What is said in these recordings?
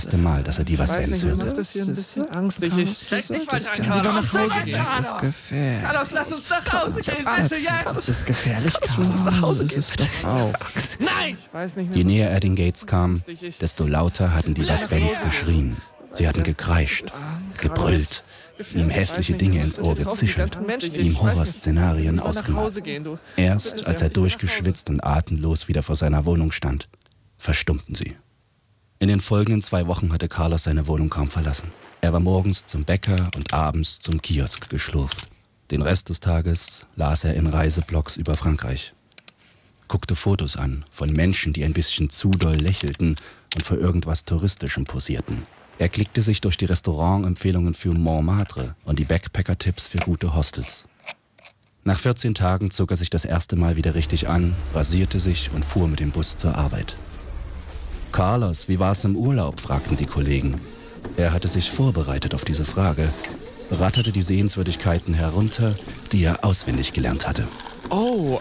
erste Mal, dass er die was Vance Mir macht hörte. das hier ein bisschen Angst. Ich Denk nicht weiter an lieber Carlos. nach Hause Gehen. gehen. Das ist gefährlich. Carlos, lass uns nach Hause gehen, bitte jetzt. Das ist gefährlich, Carlos. Lass uns nach Hause gehen. Das ist doch auch. Nein! Ich weiß nicht mehr. Je näher er den Gates kam, desto lauter hatten die was Vance geschrien. Sie hatten gekreischt, gebrüllt, ihm hässliche Dinge ins Ohr gezischelt, ihm Horrorszenarien ausgemalt. Erst als er durchgeschwitzt und atemlos wieder vor seiner Wohnung stand, verstummten sie. In den folgenden 2 Wochen hatte Carlos seine Wohnung kaum verlassen. Er war morgens zum Bäcker und abends zum Kiosk geschlurft. Den Rest des Tages las er in Reiseblogs über Frankreich. Guckte Fotos an von Menschen, die ein bisschen zu doll lächelten und für irgendwas Touristischem posierten. Er klickte sich durch die Restaurantempfehlungen für Montmartre und die Backpacker-Tipps für gute Hostels. Nach 14 Tagen zog er sich das erste Mal wieder richtig an, rasierte sich und fuhr mit dem Bus zur Arbeit. »Carlos, wie war's im Urlaub?« fragten die Kollegen. Er hatte sich vorbereitet auf diese Frage, ratterte die Sehenswürdigkeiten herunter, die er auswendig gelernt hatte. Oh,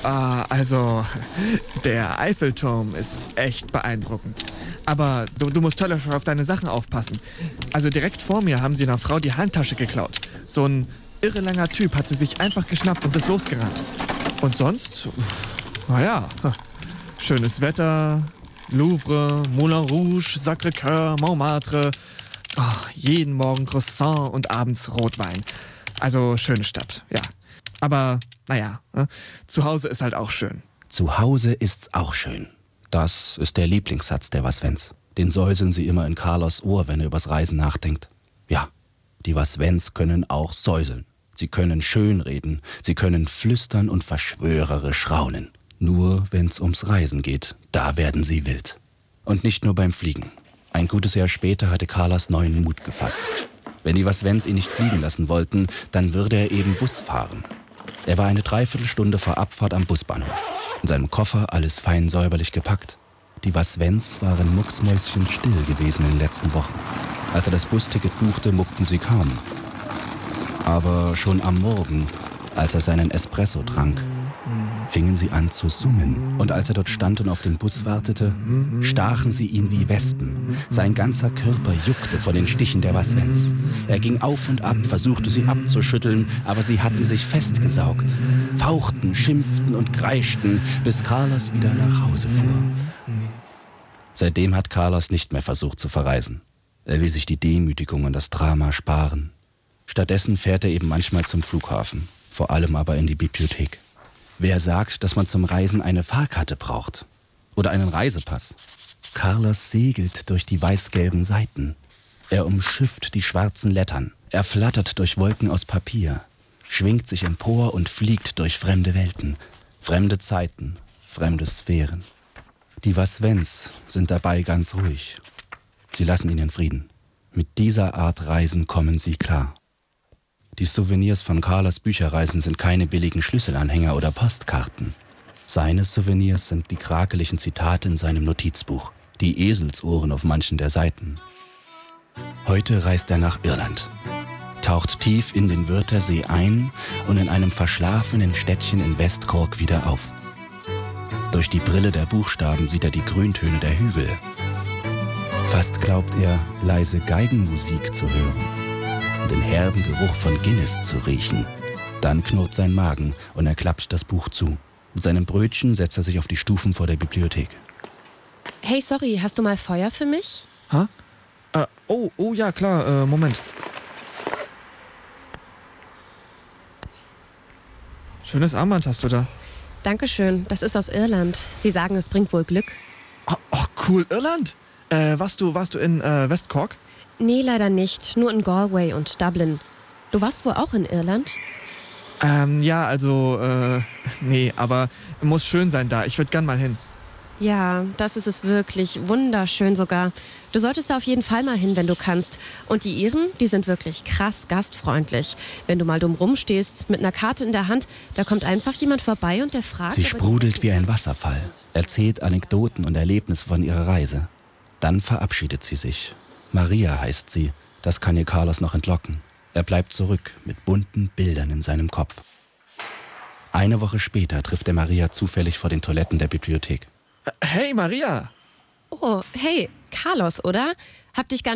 der Eiffelturm ist echt beeindruckend. Aber du musst höllisch auf deine Sachen aufpassen. Also direkt vor mir haben sie einer Frau die Handtasche geklaut. So ein irre langer Typ hat sie sich einfach geschnappt und ist losgerannt. Und sonst, naja, schönes Wetter, Louvre, Moulin Rouge, Sacré-Cœur, Montmartre. Oh, jeden Morgen Croissant und abends Rotwein. Also schöne Stadt, ja. Aber naja, zu Hause ist halt auch schön. Zu Hause ist's auch schön. Das ist der Lieblingssatz der was Vance. Den säuseln sie immer in Carlos Ohr, wenn er übers Reisen nachdenkt. Ja, die was Vance können auch säuseln. Sie können schönreden, sie können flüstern und verschwörerisch raunen. Nur wenn's ums Reisen geht, da werden sie wild. Und nicht nur beim Fliegen. Ein gutes Jahr später hatte Carlos neuen Mut gefasst. Wenn die was Vance ihn nicht fliegen lassen wollten, dann würde er eben Bus fahren. Er war eine Dreiviertelstunde vor Abfahrt am Busbahnhof. In seinem Koffer alles fein säuberlich gepackt. Die was Vance waren mucksmäuschenstill gewesen in den letzten Wochen. Als er das Busticket buchte, muckten sie kaum. Aber schon am Morgen, als er seinen Espresso trank, fingen sie an zu summen. Und als er dort stand und auf den Bus wartete, stachen sie ihn wie Wespen. Sein ganzer Körper juckte vor den Stichen der was Vance. Er ging auf und ab, versuchte sie abzuschütteln, aber sie hatten sich festgesaugt. Fauchten, schimpften und kreischten, bis Carlos wieder nach Hause fuhr. Seitdem hat Carlos nicht mehr versucht zu verreisen. Er will sich die Demütigung und das Drama sparen. Stattdessen fährt er eben manchmal zum Flughafen, vor allem aber in die Bibliothek. Wer sagt, dass man zum Reisen eine Fahrkarte braucht? Oder einen Reisepass? Carlos segelt durch die weiß-gelben Seiten. Er umschifft die schwarzen Lettern. Er flattert durch Wolken aus Papier, schwingt sich empor und fliegt durch fremde Welten, fremde Zeiten, fremde Sphären. Die was Vance sind dabei ganz ruhig. Sie lassen ihn in Frieden. Mit dieser Art Reisen kommen sie klar. Die Souvenirs von Carlos Bücherreisen sind keine billigen Schlüsselanhänger oder Postkarten. Seine Souvenirs sind die krakeligen Zitate in seinem Notizbuch, die Eselsohren auf manchen der Seiten. Heute reist er nach Irland, taucht tief in den Wörthersee ein und in einem verschlafenen Städtchen in West Cork wieder auf. Durch die Brille der Buchstaben sieht er die Grüntöne der Hügel. Fast glaubt er, leise Geigenmusik zu hören und den herben Geruch von Guinness zu riechen. Dann knurrt sein Magen und er klappt das Buch zu. Mit seinem Brötchen setzt er sich auf die Stufen vor der Bibliothek. Hey, sorry, hast du mal Feuer für mich? Hä? Oh ja, klar, Moment. Schönes Armband hast du da. Dankeschön, das ist aus Irland. Sie sagen, es bringt wohl Glück. Oh, cool, Irland? Warst du in West Cork? Nee, leider nicht. Nur in Galway und Dublin. Du warst wohl auch in Irland? Ja, also, nee, aber muss schön sein da. Ich würde gern mal hin. Ja, das ist es wirklich. Wunderschön sogar. Du solltest da auf jeden Fall mal hin, wenn du kannst. Und die Iren, die sind wirklich krass gastfreundlich. Wenn du mal dumm rumstehst, mit einer Karte in der Hand, da kommt einfach jemand vorbei und der fragt... Sie sprudelt wie ein Wasserfall, erzählt Anekdoten und Erlebnisse von ihrer Reise. Dann verabschiedet sie sich. Maria heißt sie, das kann ihr Carlos noch entlocken. Er bleibt zurück mit bunten Bildern in seinem Kopf. Eine Woche später trifft er Maria zufällig vor den Toiletten der Bibliothek. Hey, Maria! Oh, hey, Carlos, oder? Hab dich gar